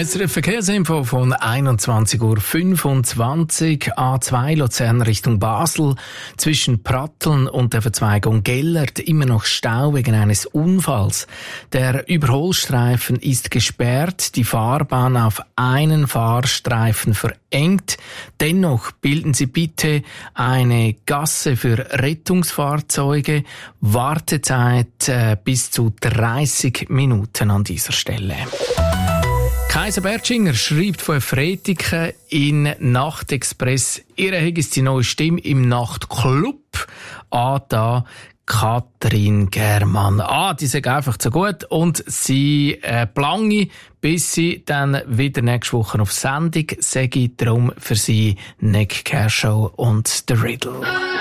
Eine Verkehrsinfo von 21.25 Uhr. A2 Luzern Richtung Basel. Zwischen Pratteln und der Verzweigung Gellert immer noch Stau wegen eines Unfalls. Der Überholstreifen ist gesperrt, die Fahrbahn auf einen Fahrstreifen verengt. Dennoch bilden Sie bitte eine Gasse für Rettungsfahrzeuge. Wartezeit bis zu 30 Minuten an dieser Stelle. Kaiser Bertschinger schreibt von Fretiken in Nachtexpress. Ihr ist die neue Stimme im Nachtclub. Da Katrin Germann. Die sagt einfach so gut und sie plange, bis sie dann wieder nächste Woche auf Sendung sage ich darum für sie Nick Kershaw und The Riddle.